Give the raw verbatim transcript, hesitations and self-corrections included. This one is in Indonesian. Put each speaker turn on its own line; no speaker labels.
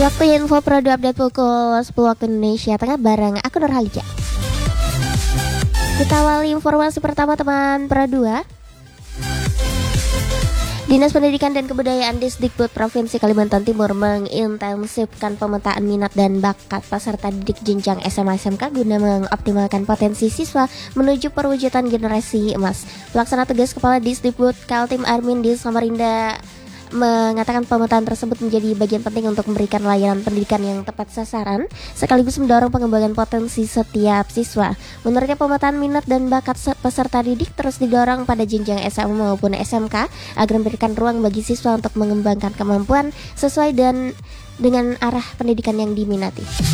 Waktu info Produ update pukul sepuluh waktu Indonesia Tengah bareng aku Nurhalija. Kita awali informasi pertama teman Produ. Dinas Pendidikan dan Kebudayaan Disdikbud Provinsi Kalimantan Timur mengintensifkan pemetaan minat dan bakat peserta didik jenjang S M A S M K guna mengoptimalkan potensi siswa menuju perwujudan generasi emas. Pelaksana tugas Kepala Disdikbud Kaltim Armin di Samarinda mengatakan pemetaan tersebut menjadi bagian penting untuk memberikan layanan pendidikan yang tepat sasaran sekaligus mendorong pengembangan potensi setiap siswa. Menurutnya pemetaan minat dan bakat peserta didik terus didorong pada jenjang S M A maupun S M K agar memberikan ruang bagi siswa untuk mengembangkan kemampuan sesuai dan dengan arah pendidikan yang diminati.